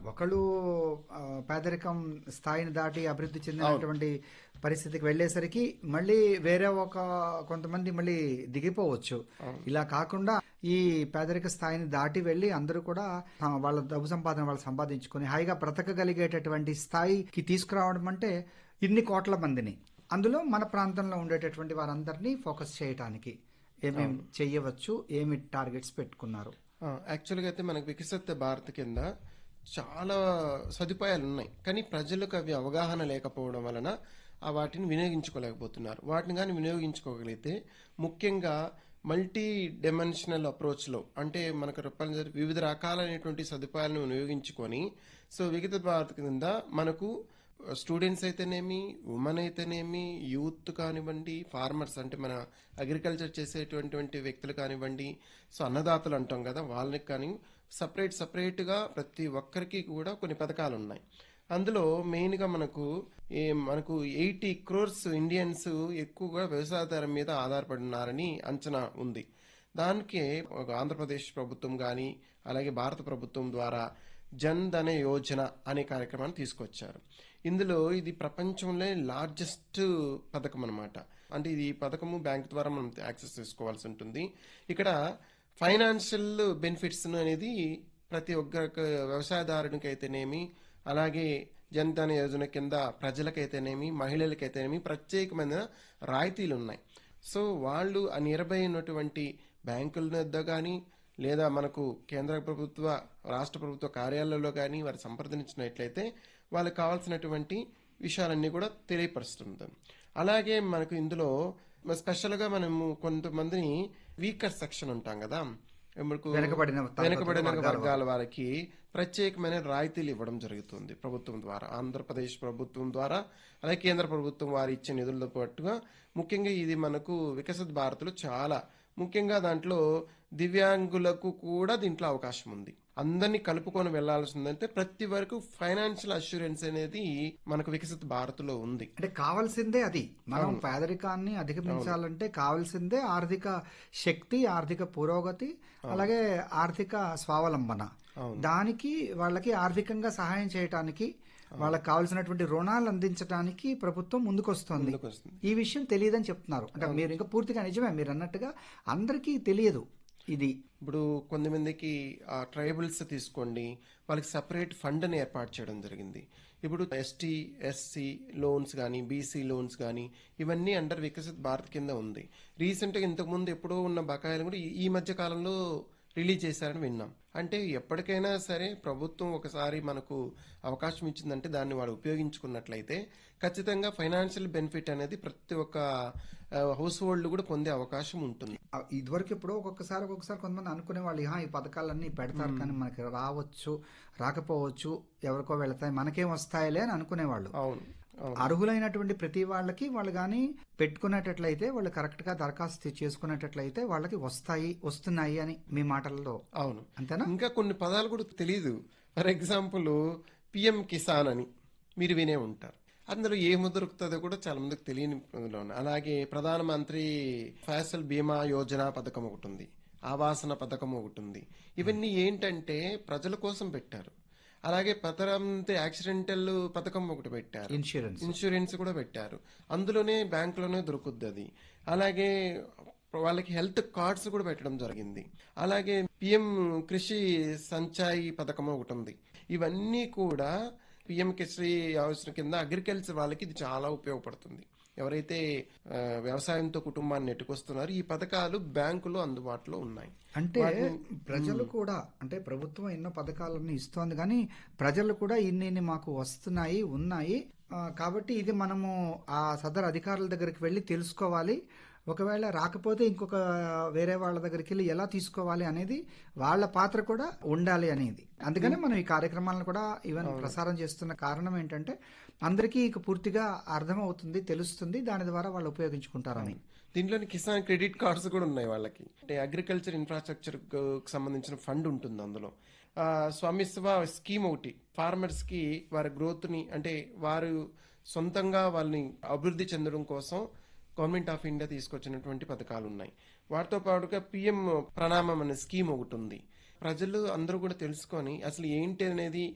ఒకళ్ళు పేదరికం స్థాయిని దాటి అభివృద్ధి అవును. చెందినటువంటి పరిస్థితికి వెళ్ళేసరికి మళ్ళీ వేరే కొంతమంది మళ్ళీ దిగిపోవచ్చు. అవును. ఇలా కాకుండా ఈ పేదరిక స్థాయిని దాటి వెళ్ళి అందరూ కూడా వాళ్ళ డబ్బు సంపాదన వాళ్ళు సంపాదించుకొని హాయిగా బ్రతకగలిగేటటువంటి స్థాయికి తీసుకురావడం అంటే ఇన్ని కోట్ల మందిని, అందులో మన ప్రాంతంలో ఉండేటటువంటి వారందరినీ ఫోకస్ చేయటానికి ఏమేమి చెయ్యవచ్చు, ఏమి టార్గెట్స్ పెట్టుకున్నారు? యాక్చువల్గా అయితే మనకు వికసిత భారత్ కింద చాలా సదుపాయాలు ఉన్నాయి, కానీ ప్రజలకు అవి అవగాహన లేకపోవడం వలన వాటిని వినియోగించుకోలేకపోతున్నారు. వాటిని కానీ వినియోగించుకోగలిగితే ముఖ్యంగా మల్టీ డైమెన్షనల్ అప్రోచ్లో, అంటే మనకు వివిధ రకాలైనటువంటి సదుపాయాలను వినియోగించుకొని, సో వికసిత భారత్ కింద మనకు స్టూడెంట్స్ అయితేనేమి, ఉమెన్ అయితేనేమి, యూత్ కానివ్వండి, ఫార్మర్స్ అంటే మన అగ్రికల్చర్ చేసేటువంటి వ్యక్తులు కానివ్వండి, సో అన్నదాతలు అంటాం కదా, వాళ్ళకి కానీ సపరేట్గా ప్రతి ఒక్కరికి కూడా కొన్ని పథకాలు ఉన్నాయి. అందులో మెయిన్గా మనకు 80 crores ఇండియన్స్ ఎక్కువగా వ్యవసాయదారం మీద ఆధారపడి ఉన్నారని అంచనా ఉంది. దానికి ఆంధ్రప్రదేశ్ ప్రభుత్వం కానీ అలాగే భారత ప్రభుత్వం ద్వారా జన్ ధన యోజన అనే కార్యక్రమాన్ని తీసుకొచ్చారు. ఇందులో ఇది ప్రపంచంలో లార్జెస్ట్ పథకం అనమాట. అంటే ఇది పథకము బ్యాంక్ ద్వారా మనం యాక్సెస్ చేసుకోవాల్సి ఉంటుంది. ఇక్కడ ఫైనాన్షియల్ బెనిఫిట్స్ అనేది ప్రతి ఒక్క వ్యవసాయదారునికి అయితేనేమి, అలాగే జన్ ధన యోజన కింద ప్రజలకైతేనేమి, మహిళలకైతేనేమి ప్రత్యేకమైన రాయితీలు ఉన్నాయి. సో వాళ్ళు ఆ నియర్బై ఉన్నటువంటి బ్యాంకుల వద్ద కానీ లేదా మనకు కేంద్ర ప్రభుత్వ రాష్ట్ర ప్రభుత్వ కార్యాలయాల్లో కానీ వారు సంప్రదించినట్లయితే వాళ్ళకి కావాల్సినటువంటి విషయాలన్నీ కూడా తెలియపరుస్తుంది. అలాగే మనకు ఇందులో స్పెషల్గా మనము కొంతమందిని వీకర్ సెక్షన్ ఉంటాం కదా, మనకు వెనుకబడిన వర్గాల వారికి ప్రత్యేకమైన రాయితీలు ఇవ్వడం జరుగుతుంది ప్రభుత్వం ద్వారా, ఆంధ్రప్రదేశ్ ప్రభుత్వం ద్వారా, అలాగే కేంద్ర ప్రభుత్వం వారు ఇచ్చే నిధులతో పాటుగా. ముఖ్యంగా ఇది మనకు వికసిత భారత్లో చాలా ముఖ్యంగా దాంట్లో దివ్యాంగులకు కూడా దీంట్లో అవకాశం ఉంది. అందరినీ కలుపుకొని వెళ్లాల్సిందంటే ప్రతి వరకు ఫైనాన్షియల్ అష్యూరెన్స్ అనేది మనకు వికసిత భారత్ లో ఉంది. అంటే కావాల్సిందే అది. మనం పేదరికాన్ని అధిగమించాలంటే కావాల్సిందే ఆర్థిక శక్తి, ఆర్థిక పురోగతి, అలాగే ఆర్థిక స్వావలంబన. దానికి వాళ్ళకి ఆర్థికంగా సహాయం చేయటానికి, వాళ్ళకి కావాల్సినటువంటి రుణాలు అందించడానికి ప్రభుత్వం ముందుకొస్తుంది. ఈ విషయం తెలియదని చెప్తున్నారు. అంటే మీరు ఇంకా పూర్తిగా నిజమే, మీరు అన్నట్టుగా అందరికీ తెలియదు ఇది. ఇప్పుడు కొంతమందికి ట్రైబల్స్ తీసుకోండి, వాళ్ళకి సపరేట్ ఫండ్ని ఏర్పాటు చేయడం జరిగింది. ఇప్పుడు ఎస్టీ ఎస్సీ లోన్స్ కానీ, బీసీ లోన్స్ కానీ ఇవన్నీ అండర్ వికసిత్ భారత్ కింద ఉంది. రీసెంట్గా ఇంతకుముందు ఎప్పుడో ఉన్న బకాయిలు కూడా ఈ మధ్య కాలంలో రిలీజ్ చేశారని విన్నాం. అంటే ఎప్పటికైనా సరే ప్రభుత్వం ఒకసారి మనకు అవకాశం ఇచ్చిందంటే దాన్ని వాడు ఉపయోగించుకున్నట్లయితే ఖచ్చితంగా ఫైనాన్షియల్ బెనిఫిట్ అనేది ప్రతి ఒక్క హౌస్ హోల్డ్ కూడా పొందే అవకాశం ఉంటుంది. ఇదివరకు ఎప్పుడో ఒక్కొక్కసారి కొంతమంది అనుకునే వాళ్ళు ఈ పథకాలన్నీ పెడతారు కానీ మనకి రావచ్చు రాకపోవచ్చు, ఎవరికో వెళతాయి, మనకేం వస్తాయిలే అని అనుకునేవాళ్ళు. అవును, అర్హులైనటువంటి ప్రతి వాళ్ళకి వాళ్ళు కానీ పెట్టుకునేటట్లయితే, వాళ్ళు కరెక్ట్ గా దరఖాస్తు చేసుకునేటట్లయితే వాళ్ళకి వస్తున్నాయి అని మీ మాటల్లో. అవును, అంతేనా? ఇంకా కొన్ని పదాలు కూడా తెలియదు. ఫర్ ఎగ్జాంపుల్ పిఎం కిసాన్ అని మీరు వినే ఉంటారు. అందులో ఏమి దొరుకుతుందో కూడా చాలా మందికి తెలియని. అలాగే ప్రధానమంత్రి ఫసల్ బీమా యోజన పథకం ఒకటి ఉంది, ఆవాసన పథకం ఒకటి ఉంది. ఇవన్నీ ఏంటంటే ప్రజల కోసం పెట్టారు. అలాగే ప్రధానమంత్రి యాక్సిడెంటల్ పథకం ఒకటి పెట్టారు, ఇన్సూరెన్స్ కూడా పెట్టారు. అందులోనే బ్యాంకులోనే దొరుకుద్ది అది. అలాగే వాళ్ళకి హెల్త్ కార్డ్స్ కూడా పెట్టడం జరిగింది. అలాగే పిఎం కృషి సంచాయి పథకం ఒకటి ఉంది. ఇవన్నీ కూడా పిఎం కృషి యోజన కింద అగ్రికల్చర్ వాళ్ళకి ఇది చాలా ఉపయోగపడుతుంది. ఎవరైతే వ్యవసాయంతో కుటుంబాన్ని నెట్టుకొస్తున్నారో ఈ పథకాలు బ్యాంకులో అందుబాటులో ఉన్నాయి. అంటే ప్రజలు కూడా, అంటే ప్రభుత్వం ఎన్నో పథకాలన్నీ ఇస్తోంది కానీ ప్రజలు కూడా ఇన్ని మాకు ఉన్నాయి కాబట్టి ఇది మనము ఆ సదరు అధికారుల దగ్గరికి వెళ్ళి తెలుసుకోవాలి. ఒకవేళ రాకపోతే ఇంకొక వేరే వాళ్ళ దగ్గరికి వెళ్ళి ఎలా తీసుకోవాలి అనేది వాళ్ళ పాత్ర కూడా ఉండాలి అనేది. అందుకనే మనం ఈ కార్యక్రమాలను కూడా ఈవెన్ ప్రసారం చేస్తున్న కారణం ఏంటంటే అందరికీ ఇక పూర్తిగా అర్థమవుతుంది, తెలుస్తుంది, దాని ద్వారా వాళ్ళు ఉపయోగించుకుంటారని. దీంట్లోని కిసాన్ క్రెడిట్ కార్డ్స్ కూడా ఉన్నాయి వాళ్ళకి. అంటే అగ్రికల్చర్ ఇన్ఫ్రాస్ట్రక్చర్ సంబంధించిన ఫండ్ ఉంటుంది. అందులో స్వామిత్వ స్కీమ్ ఒకటి, ఫార్మర్స్ కి వారి గ్రోత్ ని, అంటే వారు సొంతంగా వాళ్ళని అభివృద్ధి చెందడం కోసం గవర్నమెంట్ ఆఫ్ ఇండియా తీసుకొచ్చినటువంటి పథకాలు ఉన్నాయి. వాటితో పాటుగా పిఎం ప్రణామం అనే స్కీమ్ ఒకటి ఉంది. ప్రజలు అందరూ కూడా తెలుసుకొని అసలు ఏంటి అనేది